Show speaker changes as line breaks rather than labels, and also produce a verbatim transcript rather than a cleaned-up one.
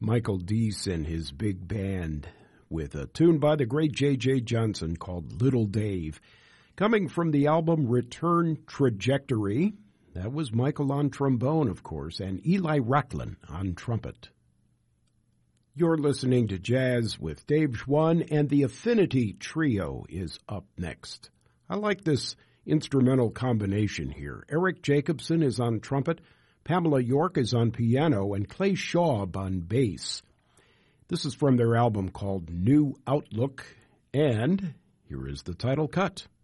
Michael Deese and his big band with a tune by the great J J. Johnson called Little Dave. Coming from the album Return Trajectory, that was Michael on trombone, of course, and Eli Racklin on trumpet. You're listening to Jazz with Dave Schwann, and the Affinity Trio is up next. I like this instrumental combination here. Eric Jacobson is on trumpet, Pamela York is on piano, and Clay Shaw on bass. This is from their album called New Outlook, and here is the title cut.